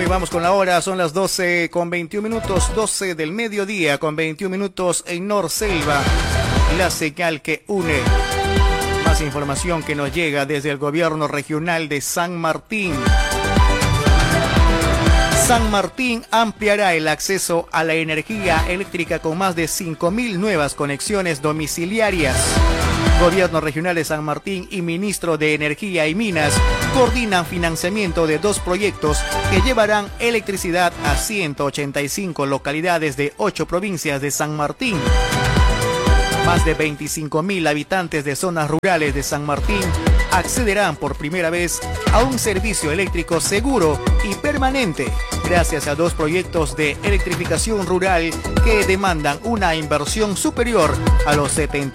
Continuamos con la hora, son las 12 con 21 minutos, 12 del mediodía con 21 minutos en Norselva, la señal que une. Más información que nos llega desde el gobierno regional de San Martín. San Martín ampliará el acceso a la energía eléctrica con más de 5.000 nuevas conexiones domiciliarias. Gobierno regional de San Martín y ministro de Energía y Minas coordinan financiamiento de 2 proyectos que llevarán electricidad a 185 localidades de 8 provincias de San Martín. Más de 25.000 habitantes de zonas rurales de San Martín accederán por primera vez a un servicio eléctrico seguro y permanente gracias a 2 proyectos de electrificación rural que demandan una inversión superior a los 70